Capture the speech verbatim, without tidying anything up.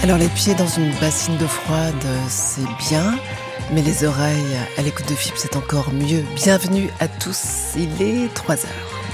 Alors les pieds dans une bassine d'eau froide, c'est bien, mais les oreilles à l'écoute de F I B, c'est encore mieux. Bienvenue à tous, il est trois heures.